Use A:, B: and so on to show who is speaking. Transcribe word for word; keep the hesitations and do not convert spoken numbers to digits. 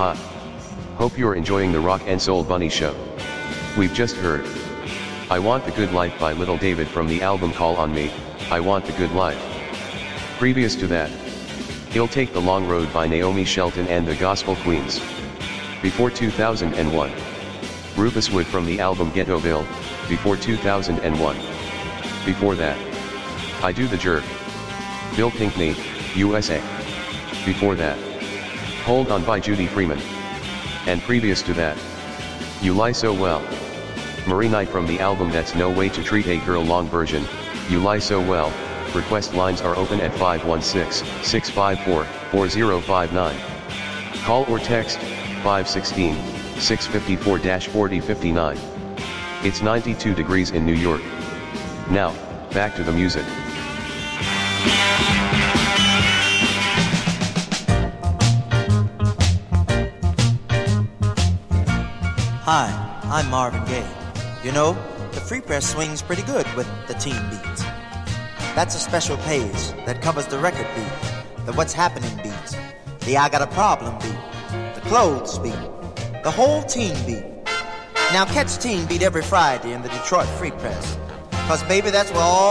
A: Ha. Hope you're enjoying the Rock and Soul Bunny show. We've just heard I Want the Good Life by Little David from the album Call on Me, I Want the Good Life. Previous to that, He'll Take the Long Road by Naomi Shelton and the Gospel Queens. Before two thousand one, Rufus Wood from the album Ghettoville, before two thousand one. Before that, I Do the Jerk, Bill Pinkney, U S A. Before that, Hold On by Judy Freeman. And previous to that, You Lie So Well, Marie Knight from the album That's No Way to Treat a Girl long version, You Lie So Well. Request lines are open at five one six, six five four, four zero five nine. Call or text, five one six, six five four, four zero five nine. It's ninety-two degrees in New York. Now, back to the music.
B: Hi, I'm Marvin Gaye. You know, the Free Press swings pretty good with the teen beats. That's a special page that covers the record beat, the What's Happening beat, the I Got a Problem beat, the Clothes beat, the whole teen beat. Now catch Teen Beat every Friday in the Detroit Free Press, 'cause baby, that's where all